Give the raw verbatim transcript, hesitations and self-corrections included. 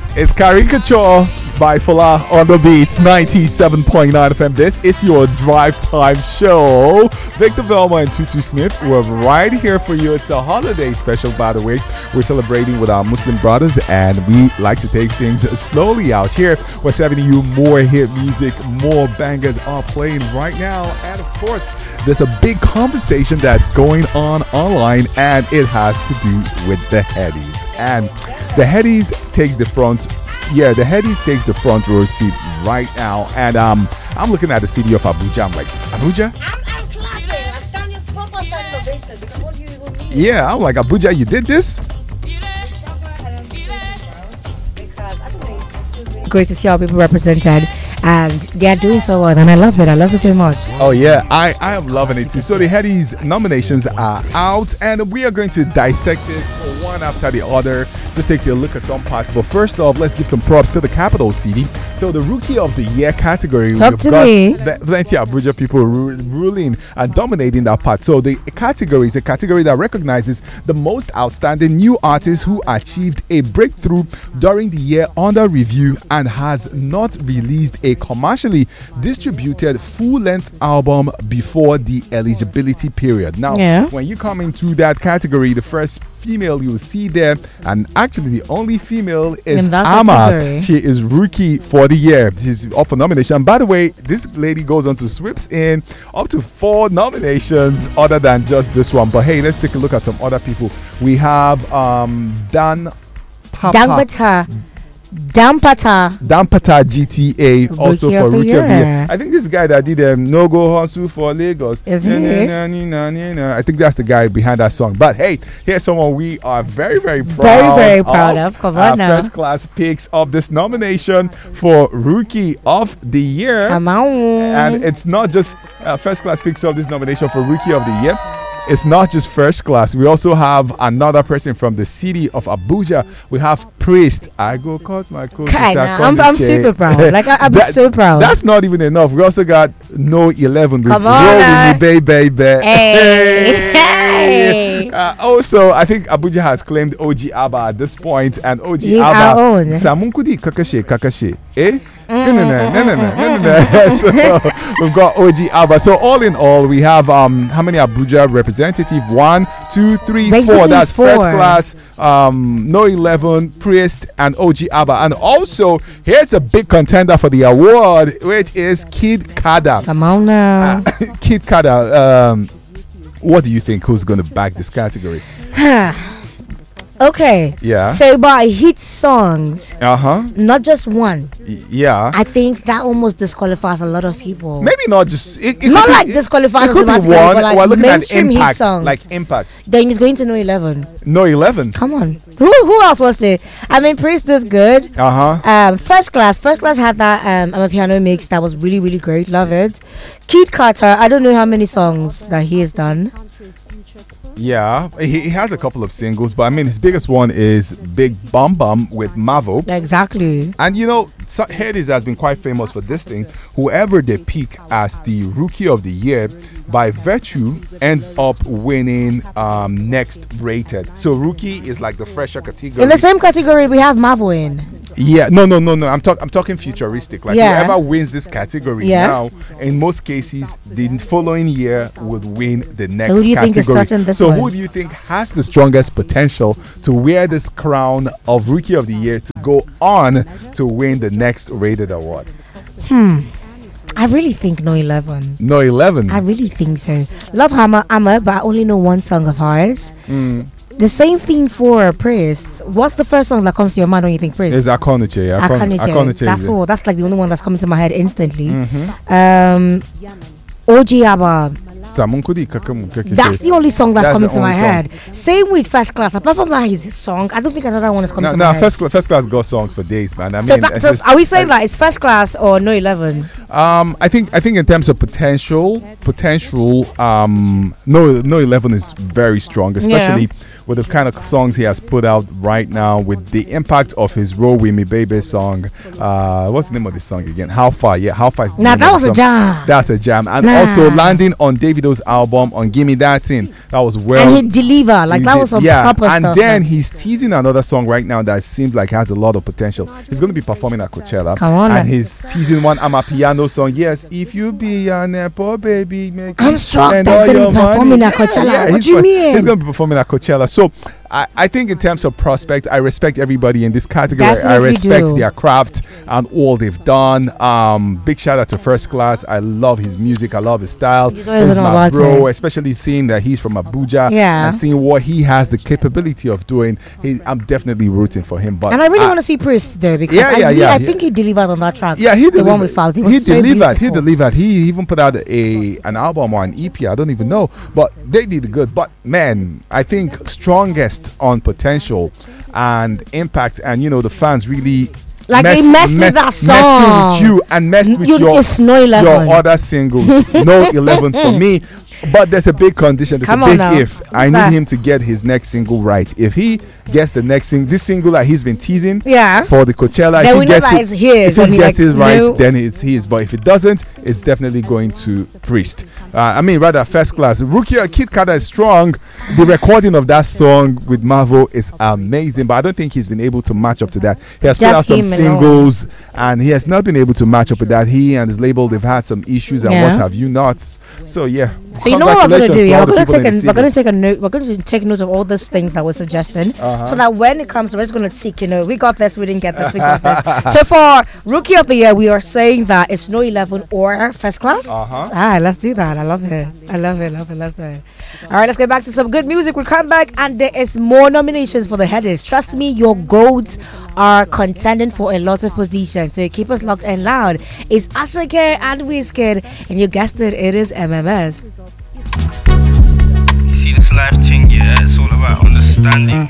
It's Caricature by Fala on the Beats, ninety-seven point nine F M. This is your drive time show. Victor Velma and Tutu Smith, we're right here for you. It's a holiday special, by the way. We're celebrating with our Muslim brothers, and we like to take things slowly out here. We're serving you more hit music, more bangers are playing right now. And of course, there's a big conversation that's going on online, and it has to do with the Headies. And the Headies takes the front. Yeah, the Headies takes the front row seat right now, and um, I'm looking at the city of Abuja. I'm like, Abuja? I'm, I'm clapping. Like, stand your proper stand ovation because what do you even mean? Yeah, I'm like, Abuja, you did this? Great to see all people represented, and they are doing so well, and I love it. I love it so much. Oh yeah, I, I am loving it too. So the Headies nominations are out, and we are going to dissect it one after the other. Just take a look at some parts. But first off, let's give some props to the capital city. So the Rookie of the Year category, Talk we've to got me. the- plenty of Abuja people ru- ruling and dominating that part. So the category is a category that recognizes the most outstanding new artists who achieved a breakthrough during the year under review and has not released a commercially distributed full-length album before the eligibility period. Now, Yeah. when you come into that category, the first female you'll see there, and actually the only female is In that Amma. category. She is Rookie for the Year. She's up for nomination. And by the way, this lady goes on to sweeps in up to four nominations other than just this one. But hey, let's take a look at some other people. We have um Dan Papa. Dampata. Dampata. Dampata G T A also Rookie for of the Rookie of the Year. Year. I think this guy that did um, No Go Hustle for Lagos. Is Na, he? na, na, na, na, na. I think that's the guy behind that song. But hey, here's someone we are very, very proud Very, very proud of. Come on Our now. first class picks of this nomination for Rookie of the Year. Come on. And it's not just uh, first class picks of this nomination for Rookie of the Year. It's not just first class. We also have another person from the city of Abuja. We have Priest. I go cut my coat. Kinda. I'm, I'm super proud. Like, I, I'm That- so proud. That's not even enough. We also got No eleven. with Come on Roll now. With Me, baby, baby. Hey. Hey. Uh, also, I think Abuja has claimed O G Abba at this point, and O G He's Abba. our own. Samunkudi kakashe kakashe. Eh? Mm. No, no, no, no, no, no, no, no. So we've got O G Abba. So all in all, we have um how many Abuja representative? One, two, three, Basically four. That's four. first class. Um, No eleven, Priest, and O G Abba. And also, here's a big contender for the award, which is Kid Kada. Come on now. Kid Kada. Um, what do you think? Who's going to back this category? Okay. Yeah. So by hit songs, Uh huh. not just one. Y- yeah. I think that almost disqualifies a lot of people. Maybe not just it, it Not could like be, disqualifies It could be automatically, one. but like We're looking at mainstream hit impact, songs. like impact. Then he's going to know eleven. No eleven. Come on. Who who else was there? I mean, Priest is good. Uh huh. Um, first class, first class had that um, I'm a piano mix that was really really great. Love it. Kid Carter, I don't know how many songs that he has done. Yeah, he, he has a couple of singles, but I mean his biggest one is Big Bum Bum with Mavo. Exactly. And you know, so- Headies has been quite famous for this thing. Whoever they pick as the Rookie of the Year, by virtue, ends up winning um, next rated. So Rookie is like the fresher category. In the same category, we have Marvel in. Yeah, no, no, no, no. I'm talking. I'm talking futuristic. Like Yeah. whoever wins this category Yeah. now, in most cases, the following year would win the next who do you category. think is starting this so one? who do you think has the strongest potential to wear this crown of Rookie of the Year to go on to win the next rated award? I really think no eleven. No eleven. I really think so. Love Hammer Hammer, but I only know one song of hers. Mm. The same thing for Priest. What's the first song that comes to your mind when you think Priest? Is Akonuche? Akon- Akaniche. Akonuche That's is it. all. That's like the only one that's coming to my head instantly. Mhm. Um, O G Abba. Samunkudi Kakamu Kakishe. That's the only song that's, That's coming the to my only song. head. Same with First Class. Apart from that, his song, I don't think another one is coming No, to no, my head. first, cla- first class got songs for days, man. I so, mean, that, it's so just- are we saying that it's First Class or no eleven? Um, I think I think in terms of potential, potential, um, no, no eleven is very strong, especially with the kind of songs he has put out right now, with the impact of his Roll With Me Baby song. Uh, what's the name of this song again? How Far? Yeah, How Far is the Nah, name that of was the a song. jam. That's a jam. And Nah. also landing on Davido's album on Gimme That Thing. That was well. And he deliver like he that did- was some yeah, proper and stuff. then man. he's teasing another song right now that seems like has a lot of potential. He's going to be performing at Coachella. Come on, and man. he's teasing one I'm a piano song. Yes, if you be an apple baby, make I'm me shocked spend that's all gonna your be performing money. at Coachella. What he's do you go- mean? He's going to be performing at Coachella. So I, I think in terms of prospect, I respect everybody in this category. I Definitely respect do. their craft and all they've done. Um, big shout out to First Class. I love his music. I love his style. You don't even He's know my about bro, it. especially seeing that he's from Abuja Yeah. and seeing what he has the capability of doing. He, I'm definitely rooting for him. But And I really I- want to see Priest there because Yeah, I, yeah, really, yeah, I yeah. think he delivered on that track. Yeah, he the delivered. one we found. It was he so delivered. He beautiful. delivered. He even put out a an album or an E P. I don't even know, but they did good. But man, I think strongest on potential and impact, and you know the fans really. Like, they messed with that Messing song. with you and messed with You- your, it's no eleven. your other singles. No eleven for me. But there's a big condition. There's Come a on big now. if. What's I need that? him to get his next single right. If he gets the next single, this single that he's been teasing Yeah. for the Coachella, Then if we he know gets that it, it's his, if he and he gets like, it right, no. then it's his. But if it doesn't, it's definitely going to Priest. Uh, I mean, rather First Class. Rookie Kid Kada is strong. The recording of that song with Marvel is amazing, but I don't think he's been able to match up to that. He has put Just out some him alone. singles, and he has not been able to match up with that. He and his label, they've had some issues, and Yeah. what have you not? So yeah. So you know what we're gonna do? Congratulations to Yeah, all we're the gonna people take in a, the we're gonna studio. take a note. We're going to take note of all these things that we're suggesting, Uh-huh. so that when it comes, we're just gonna tick. You know, we got this, we didn't get this, we got this. So for Rookie of the Year, we are saying that it's no eleven or First Class. Uh-huh. All right, let's do that. I love it. I love it. Love it. Let's do it. All right, let's get back to some good music. We come back and there is more nominations for the headers. Trust me, your goats are contending for a lot of positions. So keep us locked and loud. It's Ashake and Wizkid, and you guessed it, it is M M S. You see this life thing, yeah, it's all about understanding.